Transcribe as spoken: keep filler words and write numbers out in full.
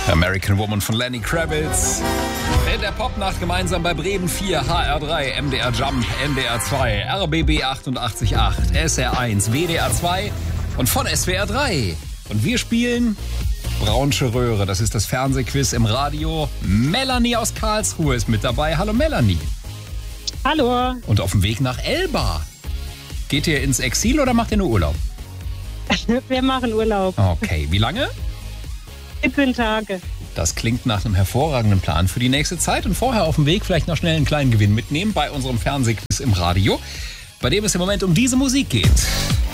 American Woman von Lenny Kravitz. In der Popnacht gemeinsam bei Bremen vier, H R drei, M D R Jump, N D R zwei, R B B achtundachtzig Komma acht, S R eins, W D R zwei und von S W R drei. Und wir spielen Braunsche Röhre. Das ist das Fernsehquiz im Radio. Melanie aus Karlsruhe ist mit dabei. Hallo Melanie. Hallo. Und auf dem Weg nach Elba. Geht ihr ins Exil oder macht ihr nur Urlaub? Wir machen Urlaub. Okay, wie lange? siebzehn Tage. Das klingt nach einem hervorragenden Plan für die nächste Zeit. Und vorher auf dem Weg vielleicht noch schnell einen kleinen Gewinn mitnehmen bei unserem Fernsehquiz im Radio, bei dem es im Moment um diese Musik geht.